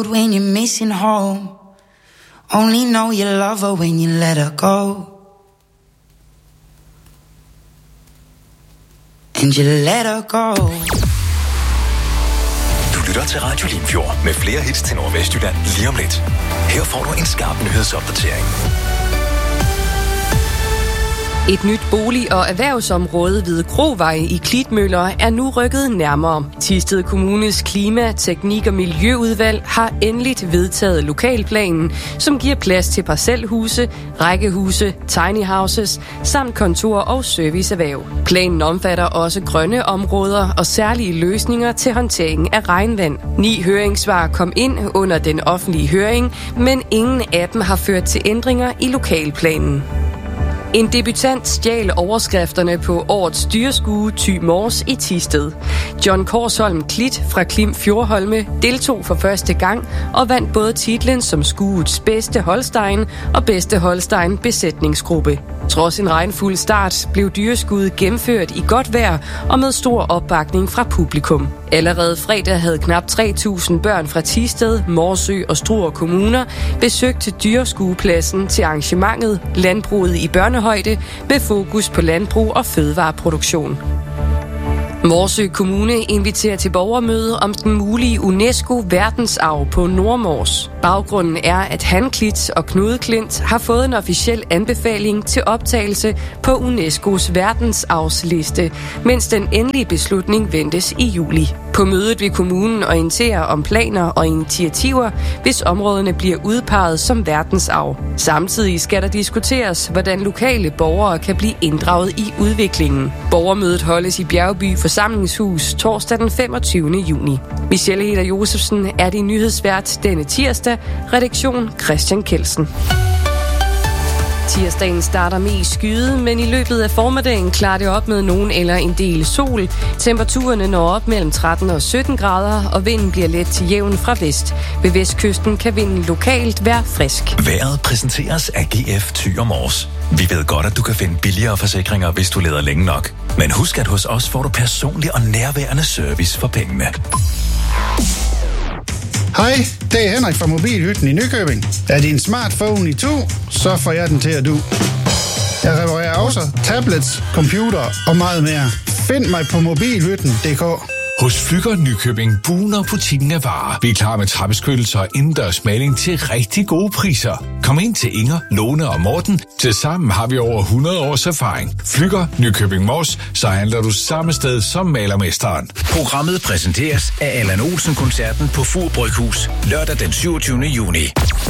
When you're missing home, only know you love her when you let her go. And you let her go. Du lytter til Radio Limfjord med flere hits til Nordvestjylland lige om lidt. Her får du en skarp nyhedsopdatering. Et nyt bolig- og erhvervsområde ved Krovej i Klitmøller er nu rykket nærmere. Thisted Kommunes Klima-, Teknik- og Miljøudvalg har endeligt vedtaget lokalplanen, som giver plads til parcelhuse, rækkehuse, tiny houses samt kontor- og serviceerhverv. Planen omfatter også grønne områder og særlige løsninger til håndtering af regnvand. 9 høringssvar kom ind under den offentlige høring, men ingen af dem har ført til ændringer i lokalplanen. En debutant stjal overskrifterne på årets dyreskue Thy Mors i Thisted. John Korsholm Klit fra Klim Fjordholme deltog for første gang og vandt både titlen som skuets bedste Holstein og bedste Holstein besætningsgruppe. Trods en regnfuld start blev dyreskuet gennemført i godt vejr og med stor opbakning fra publikum. Allerede fredag havde knap 3.000 børn fra Thisted, Morsø og Struer kommuner besøgt dyreskuepladsen til arrangementet Landbruget i børnehøjde med fokus på landbrug og fødevareproduktion. Morsø Kommune inviterer til borgermøde om den mulige UNESCO-verdensarv på Nordmors. Baggrunden er, at Hanklit og Knudeklint har fået en officiel anbefaling til optagelse på UNESCO's verdensarvsliste, mens den endelige beslutning ventes i juli. På mødet vil kommunen orientere om planer og initiativer, hvis områderne bliver udpeget som verdensarv. Samtidig skal der diskuteres, hvordan lokale borgere kan blive inddraget i udviklingen. Borgermødet holdes i Bjergby Forsamlingshus torsdag den 25. juni. Michelle Heder Josefsen er din nyhedsvært denne tirsdag. Redaktion Christian Kelsen. Tirsdagen starter mest skyet, men i løbet af formiddagen klarer det op med nogen eller en del sol. Temperaturerne når op mellem 13 og 17 grader, og vinden bliver let til jævn fra vest. Ved vestkysten kan vinden lokalt være frisk. Vejret præsenteres af GF Thy Mors. Vi ved godt, at du kan finde billigere forsikringer, hvis du leder længe nok. Men husk, at hos os får du personlig og nærværende service for pengene. Hej, det er Henrik fra Mobilhytten i Nykøbing. Er din smartphone i to, så får jeg den til at du. Jeg reparerer også tablets, computer og meget mere. Find mig på mobilhytten.dk. Hos Flügger Nykøbing buner butikken af varer. Vi er klar med trappeskyttelser og indendørs maling til rigtig gode priser. Kom ind til Inger, Lone og Morten. Tilsammen har vi over 100 års erfaring. Flügger Nykøbing Mors, så handler du samme sted som malermesteren. Programmet præsenteres af Allan Olsen-koncerten på Fur Bryghus lørdag den 27. juni.